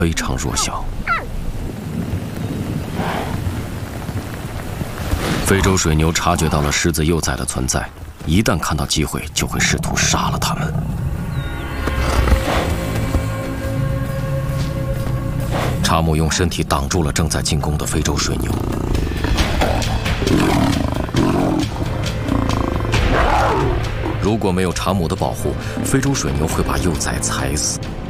非常弱小。非洲水牛察觉到了狮子幼崽的存在，一旦看到机会，就会试图杀了它们。查姆用身体挡住了正在进攻的非洲水牛。如果没有查姆的保护，非洲水牛会把幼崽踩死。